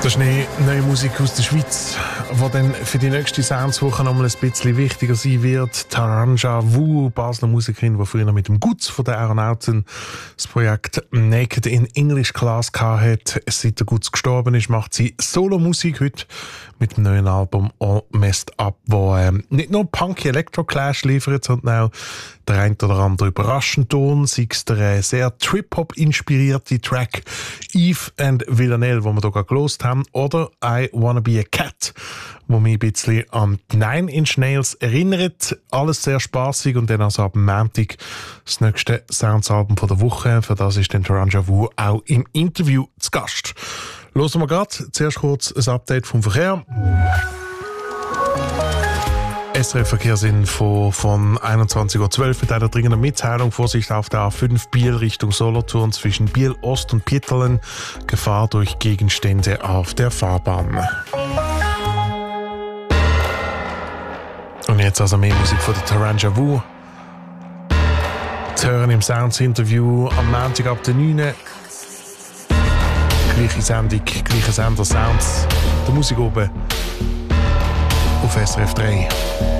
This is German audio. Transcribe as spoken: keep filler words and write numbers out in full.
Das ist eine neue Musik aus der Schweiz, die dann für die nächste Soundswoche noch mal ein bisschen wichtiger sein wird. Taranja Wu, Basler Musikerin, die früher mit dem Gutz von den Aeronauten das Projekt Naked in English Class hatte. Seit der Gutz gestorben ist, macht sie Solo-Musik heute mit dem neuen Album All Messed Up, wo ähm, nicht nur Punky Electro-Clash liefert, sondern auch der ein oder andere überraschende Ton, sei es der äh, sehr Trip-Hop-inspirierte Track Eve and Villanelle, den wir hier gerade gehört haben, oder I Wanna Be a Cat, wo mich ein bisschen an Nine Inch Nails erinnert. Alles sehr spaßig und dann also ab Montag das nächste Sounds-Album von der Woche. Für das ist dann Taranja Wu auch im Interview zu Gast. Hören wir gerade zuerst kurz ein Update vom Verkehr. S R F-Verkehrsinfo von einundzwanzig Uhr zwölf mit einer dringenden Mitteilung. Vorsicht auf der A fünf Biel Richtung Solothurn zwischen Biel Ost und Pittelen. Gefahr durch Gegenstände auf der Fahrbahn. Und jetzt also mehr Musik von der Taranja Wu. Zu hören im Sounds-Interview am Montag ab der neun Uhr. Gleiche Sendung, gleiche Sender Sounds. Der Musik oben auf S R F drei.